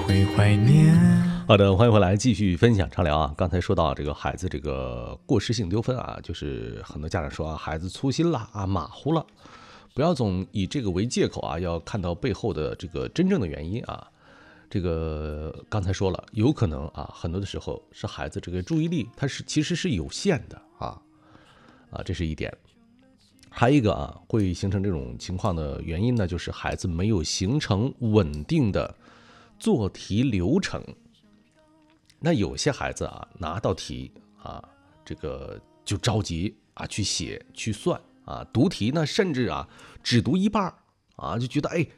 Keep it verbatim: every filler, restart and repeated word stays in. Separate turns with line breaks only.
会怀念。
好的，欢迎回来继续分享畅聊啊。刚才说到这个孩子这个过失性丢分啊，就是很多家长说啊，孩子粗心了啊，马虎了，不要总以这个为借口啊，要看到背后的这个真正的原因啊。这个刚才说了，有可能啊，很多的时候是孩子这个注意力它是其实是有限的啊啊，这是一点。还有一个啊，会形成这种情况的原因呢，就是孩子没有形成稳定的做题流程。那有些孩子啊，拿到题啊，这个就着急啊去写去算啊，读题呢，甚至啊只读一半啊，就觉得哎